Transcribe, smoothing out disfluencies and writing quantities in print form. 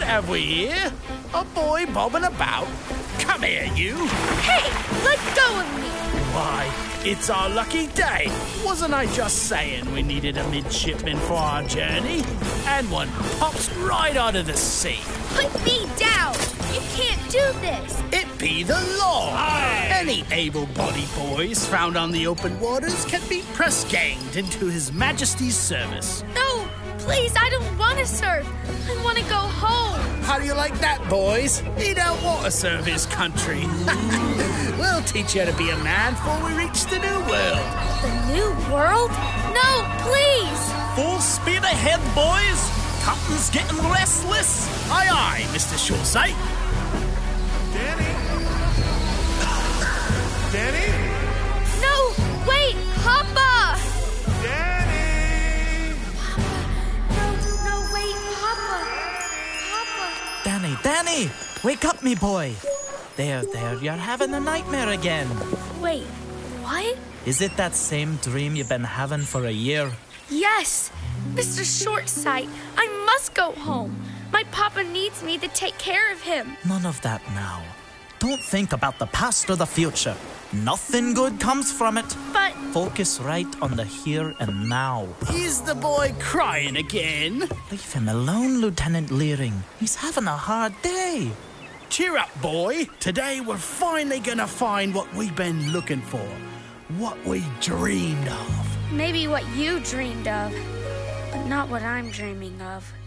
have we here? A boy bobbing about? Come here, you. Hey, let go of me. Why, it's our lucky day. Wasn't I just saying we needed a midshipman for our journey? And one pops right out of the sea. Put me down. You can't do this. It be the law. Aye. Any able-bodied boys found on the open waters can be press-ganged into His Majesty's service. No, please, I don't want to serve. I want to go home. How do you like that, boys? He don't want to serve his country. We'll teach you to be a man before we reach the new world. The new world? No, please. Full speed ahead, boys. Captain's getting restless. Aye, aye, Mr. Shoresight. Danny? Danny? No, wait, Papa. Danny? No, wait, Papa. Papa. Danny, wake up, me boy. There, you're having a nightmare again. Wait, what? Is it that same dream you've been having for a year? Yes, Mr. Shortsight, I must go home. My papa needs me to take care of him. None of that now. Don't think about the past or the future. Nothing good comes from it. But Focus right on the here and now. Is the boy crying again? Leave him alone, Lieutenant Leering. He's having a hard day. Cheer up, boy. Today we're finally gonna find what we've been looking for. What we dreamed of. maybe what you dreamed of, but not what I'm dreaming of.